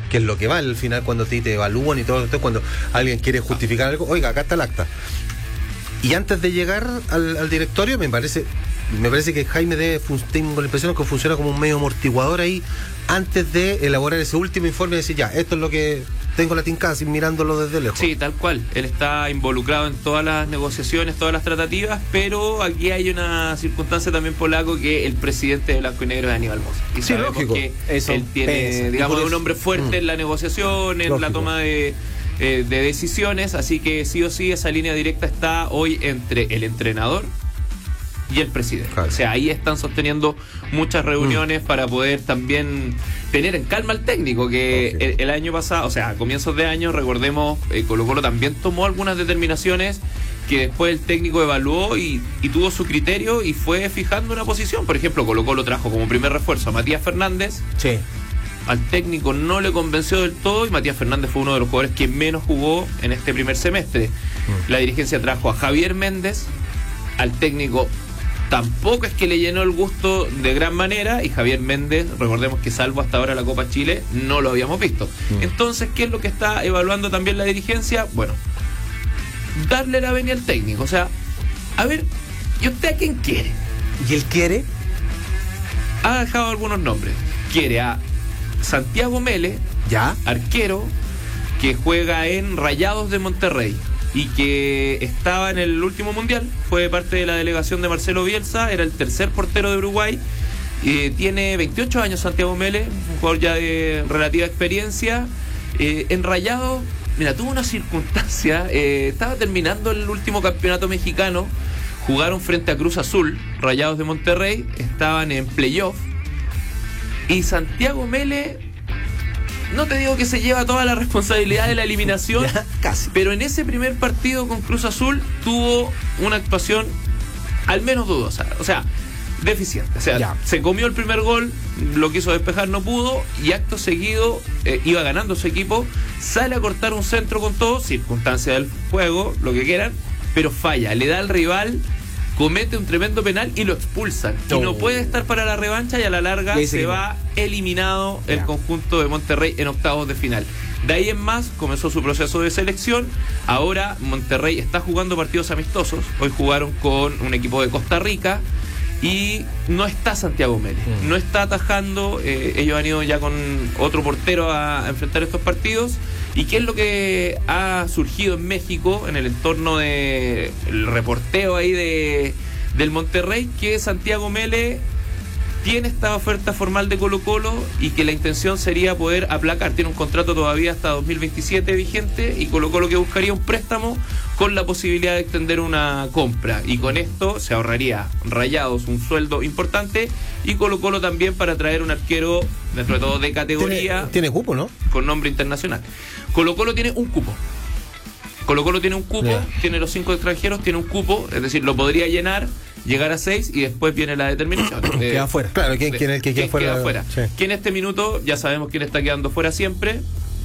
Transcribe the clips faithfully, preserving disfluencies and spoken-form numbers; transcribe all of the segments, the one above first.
que es lo que vale al final cuando te, te evalúan y todo esto, cuando alguien quiere justificar algo, oiga, acá está el acta. Y antes de llegar al, al directorio, me parece me parece que Jaime debe, tengo la impresión que funciona como un medio amortiguador ahí, antes de elaborar ese último informe y decir, ya, esto es lo que tengo la tincada, así mirándolo desde lejos. Sí, tal cual. Él está involucrado en todas las negociaciones, todas las tratativas, pero aquí hay una circunstancia también, Polaco, que el presidente de Blanco y Negro es Aníbal Mosa. Y sí, lógico. Que eso él tiene, pesa, digamos, un hombre fuerte mm. en la negociación, en lógico. La toma de, eh, de decisiones, así que sí o sí esa línea directa está hoy entre el entrenador y el presidente. Claro. O sea, ahí están sosteniendo muchas reuniones mm. para poder también tener en calma al técnico, que okay. el, el año pasado, o sea, a comienzos de año, recordemos, eh, Colo Colo también tomó algunas determinaciones que después el técnico evaluó y, y tuvo su criterio y fue fijando una posición. Por ejemplo, Colo Colo trajo como primer refuerzo a Matías Fernández. Sí. Al técnico no le convenció del todo y Matías Fernández fue uno de los jugadores que menos jugó en este primer semestre. Mm. La dirigencia trajo a Javier Méndez, al técnico tampoco es que le llenó el gusto de gran manera, y Javier Méndez, recordemos que salvo hasta ahora la Copa Chile, no lo habíamos visto. Mm. Entonces, ¿qué es lo que está evaluando también la dirigencia? Bueno, darle la venia al técnico. O sea, a ver, ¿y usted a quién quiere? ¿Y él quiere? Ha dejado algunos nombres. Quiere a Santiago Mele, ¿ya? Arquero, que juega en Rayados de Monterrey y que estaba en el último mundial, fue parte de la delegación de Marcelo Bielsa, era el tercer portero de Uruguay, eh, tiene veintiocho años Santiago Mele, un jugador ya de relativa experiencia, eh, en Rayados, mira, tuvo una circunstancia, eh, estaba terminando el último campeonato mexicano, jugaron frente a Cruz Azul, Rayados de Monterrey, estaban en playoff, y Santiago Mele, no te digo que se lleva toda la responsabilidad de la eliminación, ya, casi. Pero en ese primer partido con Cruz Azul tuvo una actuación al menos dudosa, o sea, deficiente. O sea, ya. Se comió el primer gol, lo quiso despejar, no pudo, y acto seguido eh, iba ganando su equipo, sale a cortar un centro con todo, circunstancia del juego, lo que quieran, pero falla, le da al rival, comete un tremendo penal y lo expulsan. No. Y no puede estar para la revancha y a la larga se va eliminado el ya. conjunto de Monterrey en octavos de final. De ahí en más comenzó su proceso de selección. Ahora Monterrey está jugando partidos amistosos. Hoy jugaron con un equipo de Costa Rica y no está Santiago Mele. Mm. No está atajando. Eh, ellos han ido ya con otro portero a, a enfrentar estos partidos. ¿Y qué es lo que ha surgido en México en el entorno del reporteo ahí de del Monterrey? Que Santiago Mele tiene esta oferta formal de Colo Colo y que la intención sería poder aplacar. Tiene un contrato todavía hasta dos mil veintisiete vigente y Colo Colo que buscaría un préstamo con la posibilidad de extender una compra. Y con esto se ahorraría Rayados un sueldo importante y Colo Colo también para traer un arquero, dentro de todo de categoría. Tiene, tiene cupo, ¿no? Con nombre internacional. Colo Colo tiene un cupo. Colo Colo tiene un cupo, yeah. tiene los cinco extranjeros, tiene un cupo, es decir, lo podría llenar, llegar a seis y después viene la determinación. Eh, queda fuera. Claro, ¿quién, quién, quién, quién, quién fuera, queda fuera? Sí. Que en este minuto ya sabemos quién está quedando fuera siempre.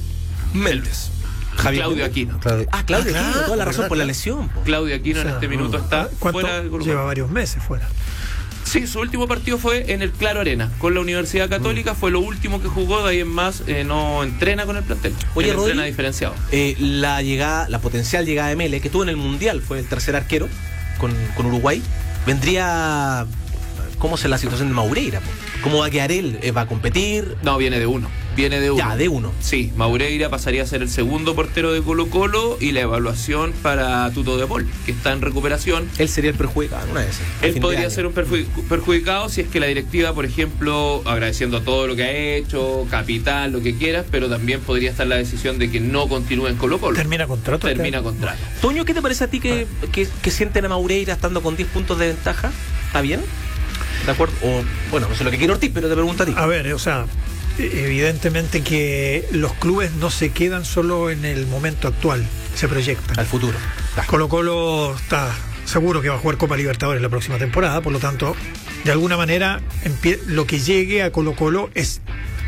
Méndez. Javier Claudio Aquino. Claudio. Ah, Claudio ah, Aquino, claro, toda la razón verdad, por la claro. lesión. Po. Claudio Aquino o sea, en este minuto está fuera de Colo Colo. Lleva varios meses fuera. Sí, su último partido fue en el Claro Arena, con la Universidad Católica, mm. fue lo último que jugó, de ahí en más eh, no entrena con el plantel. Oye, Rodri, entrena diferenciado. Eh, la llegada, la potencial llegada de Mele, que estuvo en el Mundial, fue el tercer arquero con, con Uruguay, vendría... ¿Cómo es la situación de Maureira? ¿Cómo va a quedar él? ¿Va a competir? No, viene de uno. Viene de uno. Ya, de uno. Sí, Maureira pasaría a ser el segundo portero de Colo Colo y la evaluación para Tuto de Paul, que está en recuperación. Él sería el perjudicado, una vez. Él podría ser un perjudicado si es que la directiva, por ejemplo, agradeciendo todo lo que ha hecho, capital, lo que quieras, pero también podría estar la decisión de que no continúe en Colo Colo. Termina contrato. Termina contrato. Toño, ¿qué te parece a ti que, ah. que, que sienten a Maureira estando con diez puntos de ventaja? ¿Está bien? ¿De acuerdo? O, bueno, no sé lo que quiere Ortiz, pero te pregunto a ti. A ver, o sea, evidentemente que los clubes no se quedan solo en el momento actual, se proyectan. Al futuro. Colo Colo está seguro que va a jugar Copa Libertadores la próxima temporada, por lo tanto, de alguna manera, empie- lo que llegue a Colo Colo es...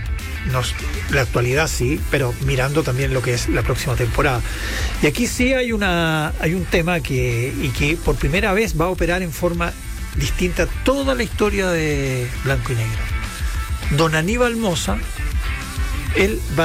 Nos, la actualidad sí, pero mirando también lo que es la próxima temporada. Y aquí sí hay una hay un tema que y que por primera vez va a operar en forma distinta a toda la historia de Blanco y Negro. Don Aníbal Mosa, él va